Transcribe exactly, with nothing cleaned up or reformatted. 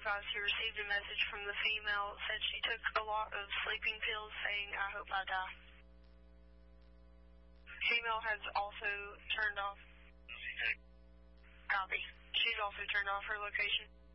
advise he received a message from the female that said she took a lot of sleeping pills saying, I hope I die. Female has also turned off. Copy. She's also turned off her location.